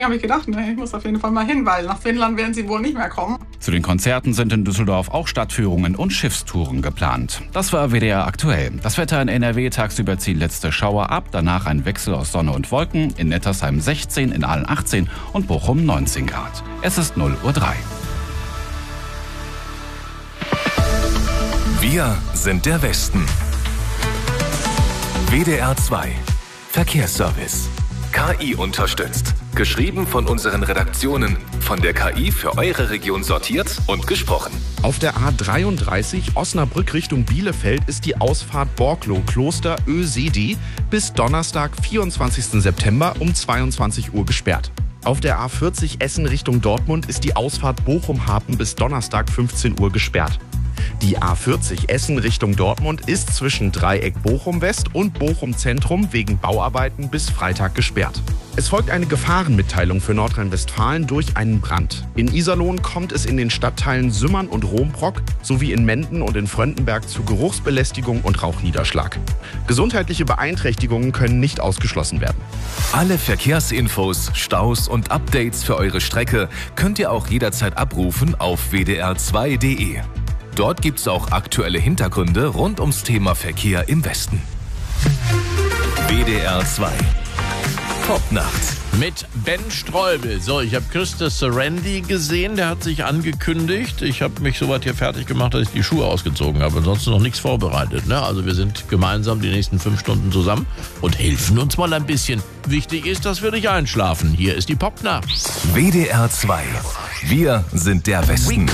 Habe ich gedacht, ich muss auf jeden Fall mal hin, weil nach Finnland werden sie wohl nicht mehr kommen. Zu den Konzerten sind in Düsseldorf auch Stadtführungen und Schiffstouren geplant. Das war WDR aktuell. Das Wetter in NRW: tagsüber ziehen letzte Schauer ab, danach ein Wechsel aus Sonne und Wolken. In Nettersheim 16, in Aalen 18 und Bochum 19 Grad. Es ist 0:03 Uhr. Wir sind der Westen. WDR 2 Verkehrsservice. KI unterstützt. Geschrieben von unseren Redaktionen. Von der KI für eure Region sortiert und gesprochen. Auf der A33 Osnabrück Richtung Bielefeld ist die Ausfahrt Borklow-Kloster Ösedi bis Donnerstag, 24. September um 22 Uhr gesperrt. Auf der A40 Essen Richtung Dortmund ist die Ausfahrt Bochum-Hapen bis Donnerstag 15 Uhr gesperrt. Die A40 Essen Richtung Dortmund ist zwischen Dreieck Bochum West und Bochum Zentrum wegen Bauarbeiten bis Freitag gesperrt. Es folgt eine Gefahrenmitteilung für Nordrhein-Westfalen durch einen Brand. In Iserlohn kommt es in den Stadtteilen Sümmern und Rombrock sowie in Menden und in Fröndenberg zu Geruchsbelästigung und Rauchniederschlag. Gesundheitliche Beeinträchtigungen können nicht ausgeschlossen werden. Alle Verkehrsinfos, Staus und Updates für eure Strecke könnt ihr auch jederzeit abrufen auf wdr2.de. Dort gibt's auch aktuelle Hintergründe rund ums Thema Verkehr im Westen. WDR 2 Popnacht mit Ben Streubel. So, ich habe Christus Serendi gesehen, der hat sich angekündigt. Ich habe mich soweit hier fertig gemacht, dass ich die Schuhe ausgezogen habe. Ansonsten noch nichts vorbereitet. Ne? Also wir sind gemeinsam die nächsten 5 Stunden zusammen und helfen uns mal ein bisschen. Wichtig ist, dass wir nicht einschlafen. Hier ist die Popnacht. WDR 2. Wir sind der Westen.